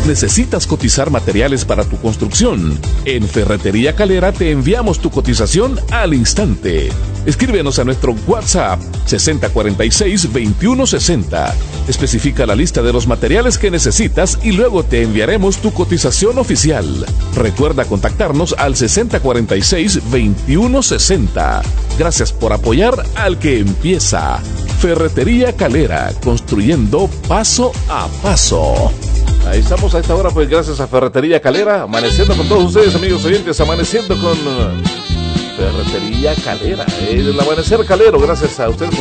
¿Necesitas cotizar materiales para tu construcción? En Ferretería Calera te enviamos tu cotización al instante. Escríbenos a nuestro WhatsApp 6046-2160. Especifica la lista de los materiales que necesitas y luego te enviaremos tu cotización oficial. Recuerda contactarnos al 6046-2160. Gracias por apoyar al que empieza. Ferretería Calera, construyendo paso a paso. Ahí estamos a esta hora, pues gracias a Ferretería Calera, amaneciendo con todos ustedes, amigos oyentes, amaneciendo con Ferretería Calera, el amanecer calero, gracias a ustedes.